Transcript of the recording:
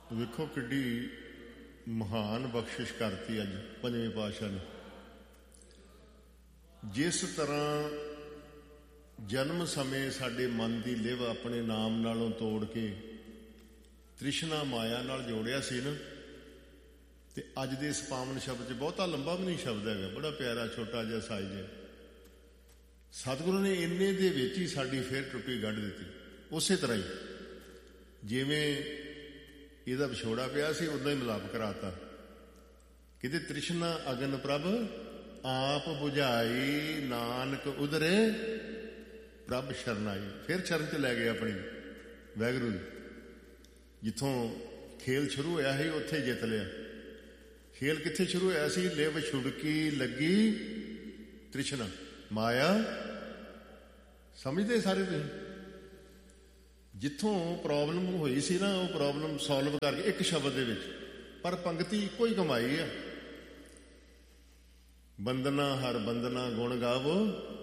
ਵੇਖੋ ਕਿੱਡੀ ਮਹਾਨ ਬਖਸ਼ਿਸ਼ ਕਰਤੀ ਅੱਜ ਪੰਜਵੇਂ ਪਾਤਸ਼ਾਹ ਨੇ। ਜਿਸ ਤਰ੍ਹਾਂ ਜਨਮ ਸਮੇਂ ਸਾਡੇ ਮਨ ਦੀ ਲਿਵ ਆਪਣੇ ਨਾਮ ਨਾਲੋਂ ਤੋੜ ਕੇ ਤ੍ਰਿਸ਼ਨਾ ਮਾਇਆ ਨਾਲ ਜੋੜਿਆ ਸੀ ਨਾ, ਤੇ ਅੱਜ ਦੇ ਇਸ ਪਾਵਨ ਸ਼ਬਦ 'ਚ ਬਹੁਤਾ ਲੰਬਾ ਵੀ ਨਹੀਂ ਸ਼ਬਦ ਹੈਗਾ, ਬੜਾ ਪਿਆਰਾ ਛੋਟਾ ਜਿਹਾ ਸਾਈਜ਼ ਹੈ। ਸਤਿਗੁਰੂ ਨੇ ਇੰਨੇ ਦੇ ਵਿੱਚ ਹੀ ਸਾਡੀ ਫਿਰ ਟੁੱਟੀ ਕੱਢ ਦਿੱਤੀ। ਉਸੇ ਤਰ੍ਹਾਂ ਹੀ ਜਿਵੇਂ ਇਹਦਾ ਵਿਛੋੜਾ ਪਿਆ ਸੀ ਉੱਦਾਂ ਹੀ ਮਿਲਾਪ ਕਰਾਤਾ। ਕਿਤੇ ਤ੍ਰਿਸ਼ਨਾ ਅਗਨ ਪ੍ਰਭ ਆਪ ਬੁਝਾਈ, ਨਾਨਕ ਉਧਰੇ ਪ੍ਰਭ ਸ਼ਰਨਾਈ। ਫਿਰ ਸ਼ਰਨ 'ਚ ਲੈ ਗਏ ਆਪਣੀ ਵਾਹਿਗੁਰੂ ਦੀ। ਜਿੱਥੋਂ ਖੇਲ ਸ਼ੁਰੂ ਹੋਇਆ ਸੀ ਉੱਥੇ ਜਿੱਤ ਲਿਆ। ਖੇਲ ਕਿੱਥੇ ਸ਼ੁਰੂ ਹੋਇਆ ਸੀ? ਲਿਵ ਛੁੜਕੀ ਲੱਗੀ ਤ੍ਰਿਸ਼ਨਾ ਮਾਇਆ। ਸਮਝਦੇ ਸਾਰੇ ਤੁਸੀਂ? ਜਿੱਥੋਂ ਪ੍ਰੋਬਲਮ ਹੋਈ ਸੀ ਨਾ, ਉਹ ਪ੍ਰੋਬਲਮ ਸੋਲਵ ਕਰਕੇ ਇੱਕ ਸ਼ਬਦ ਦੇ ਵਿੱਚ, ਪਰ ਪੰਕਤੀ ਇੱਕੋ ਹੀ ਕਮਾਈ ਆ। ਬੰਦਨਾ ਹਰ ਬੰਦਨਾ ਗੁਣ ਗਾਵੋ